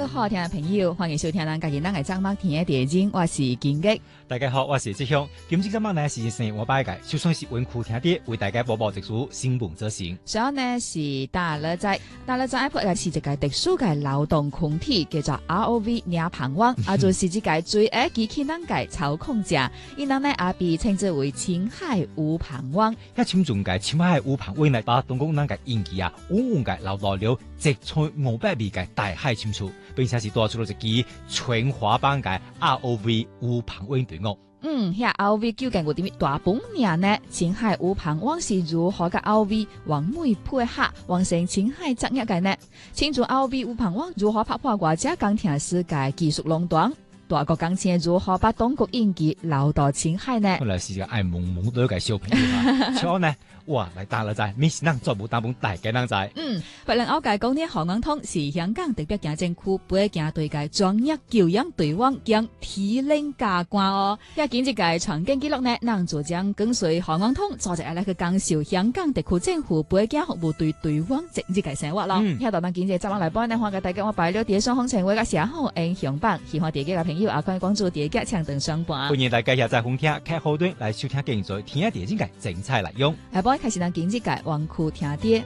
各好聽嘅朋友，歡迎收聽咱家己嘅張麥田嘅電影，我是金吉。 大家好，我是志雄。今朝今晚呢是生活拜嘅，就算是文庫聽啲，為大家播報一組新聞資訊。 上呢是大樂仔係一個特殊嘅勞動群體，叫做 ROV 亞旁灣，就是一個最愛機器人嘅操控者，伊人呢也被稱之為青海烏旁灣。 一簽仲嘅青海烏旁灣嚟把東宮人嘅演技啊，穩嘅流到了直吹500米嘅大海深處，並且是多出咗一支全華版嘅 ROV 烏旁灣隊伍。 ROV 究竟有啲咩大本領呢？青海烏旁灣是如何嘅 ROV 完美配合完成青海職業嘅呢？請住 ROV 烏旁灣如何突破國家鋼鐵世界技術壟斷？大國鋼鐵如何把東國演技流到青海呢？ 本來是個愛萌萌的一個小朋友啊，之後呢，哇，嚟大樂仔，咩事能做冇當本大嘅人仔。 別人歐介講呢，航港通是香港特別行政區背景對嘅專業教養隊網將體能加關哦。一見這個傳經記錄呢，能做將跟隨航港通做隻嚟去介紹香港特區政府背景服務隊網整日嘅生活咯。喺度等見這集嚟幫呢，我嘅大家我擺了啲雙方成為嘅寫好英雄榜，喜歡啲嘅朋友也可以關注啲嘅長長相伴。 歡迎大家也在紅聽開好端嚟收聽現在聽一電影嘅精彩內容。 下播開始等見這個文庫聽啲。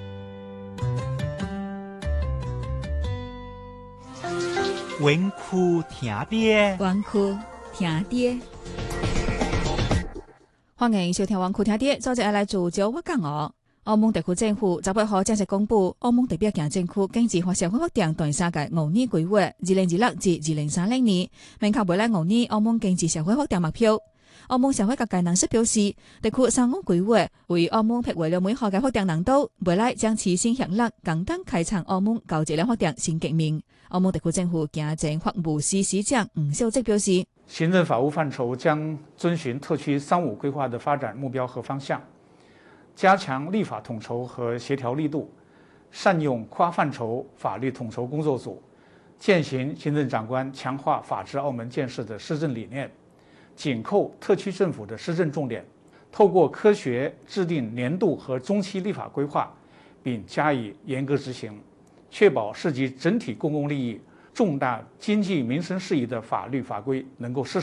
文庫聽啲， 文庫聽啲，歡迎收聽文庫聽啲。早就來聚焦我講哦。澳門特區政府18號正式公布，澳門特別行政區經濟發展發展斷三個5年規劃，2026至2030年，明確未來5年澳門經濟社會發展目標。澳門社會各界人士表示，特區3年規劃為澳門闢為了每項嘅發展難度，未來將持續協力共同開創澳門高質量發展新局面。澳門特區政府行政法務司司長吳秀積表示， 行政法務範疇將遵循特區3、5規劃的發展目標和方向，加強立法統籌和協調力度，善用跨範疇法律統籌工作組，踐行行政長官強化法治澳門建設的施政理念，緊扣特區政府的施政重點，透過科學制定年度和中期立法規劃，並加以嚴格執行，確保涉及整體公共利益、重大經濟民生事宜的法律法規能夠實施。